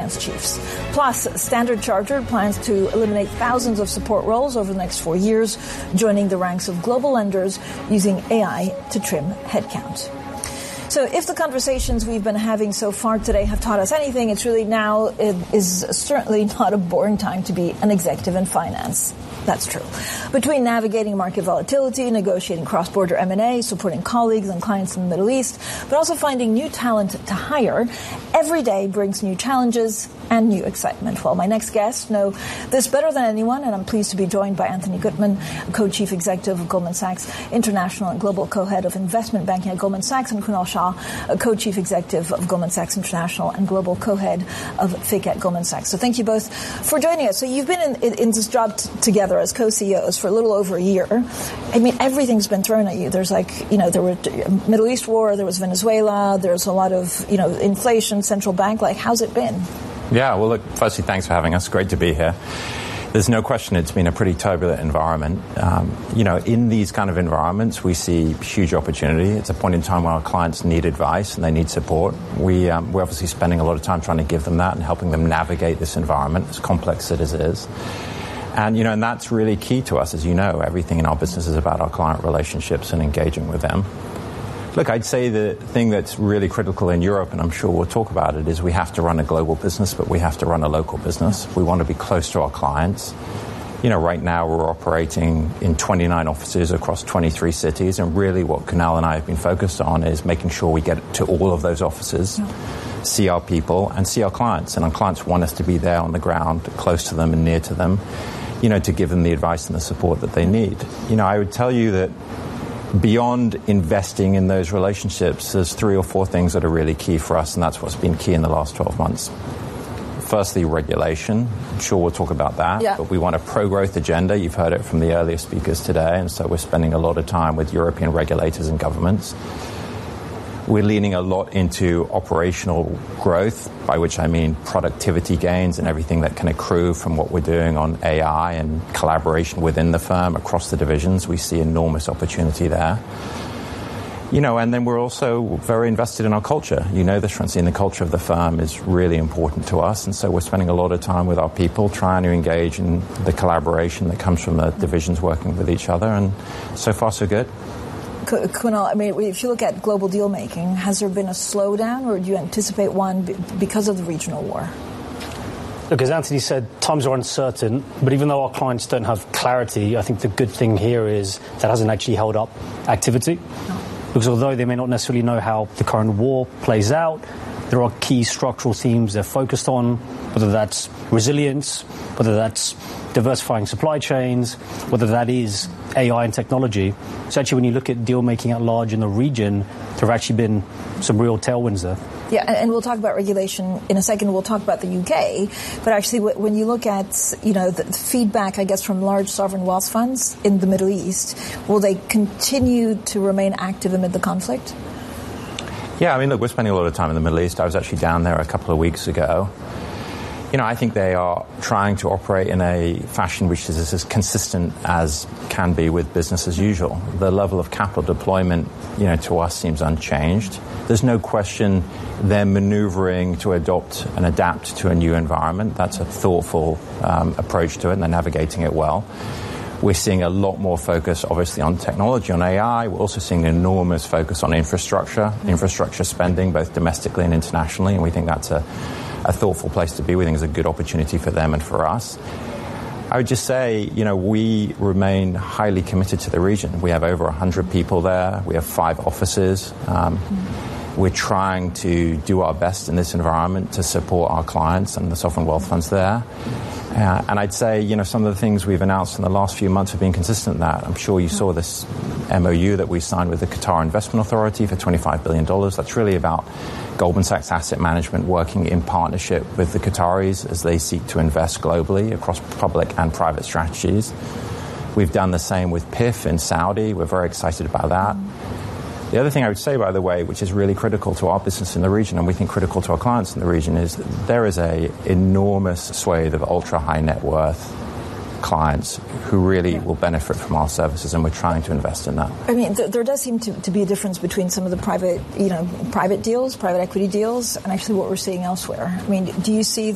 finance chiefs. Plus, Standard Chartered plans to eliminate thousands of support roles over the next 4 years, joining the ranks of global lenders using AI to trim headcount. So if the conversations we've been having so far today have taught us anything, it's really now it is certainly not a boring time to be an executive in finance. That's true. Between navigating market volatility, negotiating cross-border M&A, supporting colleagues and clients in the Middle East, but also finding new talent to hire, every day brings new challenges and new excitement. Well, my next guests know this better than anyone, and I'm pleased to be joined by Anthony Goodman, co-chief executive of Goldman Sachs International and global co-head of investment banking at Goldman Sachs, and Kunal Shah, a co-chief executive of Goldman Sachs International and global co-head of FICC at Goldman Sachs. So thank you both for joining us. So you've been in this job together as co-CEOs for a little over a year. I mean, everything's been thrown at you. There's there were Middle East war, there was Venezuela, there's a lot of, inflation, central bank. How's it been? Yeah, well, look, firstly, thanks for having us. Great to be here. There's no question it's been a pretty turbulent environment. In these kind of environments, we see huge opportunity. It's a point in time where our clients need advice and they need support. We're obviously spending a lot of time trying to give them that and helping them navigate this environment, as complex as it is. And, and that's really key to us. As you know, everything in our business is about our client relationships and engaging with them. Look, I'd say the thing that's really critical in Europe, and I'm sure we'll talk about it, is we have to run a global business, but we have to run a local business. We want to be close to our clients. Right now we're operating in 29 offices across 23 cities, and really what Kunal and I have been focused on is making sure we get to all of those offices, see our people, and see our clients. And our clients want us to be there on the ground, close to them and near to them, to give them the advice and the support that they need. I would tell you that beyond investing in those relationships, there's 3 or 4 things that are really key for us, and that's what's been key in the last 12 months. Firstly, regulation. I'm sure we'll talk about that. Yeah. But we want a pro-growth agenda. You've heard it from the earlier speakers today, and so we're spending a lot of time with European regulators and governments. We're leaning a lot into operational growth, by which I mean productivity gains and everything that can accrue from what we're doing on AI and collaboration within the firm across the divisions. We see enormous opportunity there. And then we're also very invested in our culture. This, Francine, the culture of the firm is really important to us, and so we're spending a lot of time with our people trying to engage in the collaboration that comes from the divisions working with each other, and so far so good. Kunal, if you look at global deal making, has there been a slowdown, or do you anticipate one because of the regional war? Look, as Anthony said, times are uncertain, but even though our clients don't have clarity, I think the good thing here is that hasn't actually held up activity. No. Because although they may not necessarily know how the current war plays out, there are key structural themes they're focused on, whether that's resilience, whether that's diversifying supply chains, whether that is AI and technology. So actually, when you look at deal making at large in the region, there have actually been some real tailwinds there. Yeah, and we'll talk about regulation in a second. We'll talk about the UK. But actually, when you look at, the feedback, I guess, from large sovereign wealth funds in the Middle East, will they continue to remain active amid the conflict? Yeah, look, we're spending a lot of time in the Middle East. I was actually down there a couple of weeks ago. I think they are trying to operate in a fashion which is as consistent as can be with business as usual. The level of capital deployment, to us seems unchanged. There's no question they're maneuvering to adopt and adapt to a new environment. That's a thoughtful approach to it, and they're navigating it well. We're seeing a lot more focus, obviously, on technology, on AI. We're also seeing an enormous focus on infrastructure spending, both domestically and internationally, and we think that's a thoughtful place to be. We think it's a good opportunity for them and for us. I would just say, we remain highly committed to the region. We have over 100 people there. We have 5 offices. We're trying to do our best in this environment to support our clients and the sovereign wealth funds there. And I'd say, some of the things we've announced in the last few months have been consistent with that. I'm sure you saw this MOU that we signed with the Qatar Investment Authority for $25 billion. That's really about Goldman Sachs Asset Management working in partnership with the Qataris as they seek to invest globally across public and private strategies. We've done the same with PIF in Saudi. We're very excited about that. The other thing I would say, by the way, which is really critical to our business in the region, and we think critical to our clients in the region, is there is a enormous swathe of ultra-high net worth clients who really will benefit from our services, and we're trying to invest in that. There does seem to be a difference between some of the private deals, private equity deals, and actually what we're seeing elsewhere. Do you see